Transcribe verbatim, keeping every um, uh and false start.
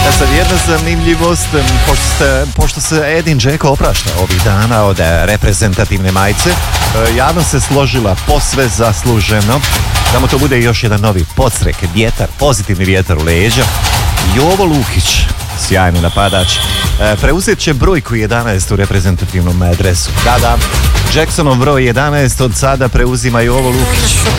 Ja sad jedna zanimljivost, pošto se, pošto se Edin Džeko oprašta ovih dana od reprezentativne majice, javno se složila posve zasluženo da mu to bude još jedan novi podstrek, vjetar, pozitivni vjetar u leđa. Jovo Lukić, sjajni napadač, preuzet će brojku jedanaest u reprezentativnom dresu. Da, da, Jacksonov broj jedanaest od sada preuzima Jovo Lukić.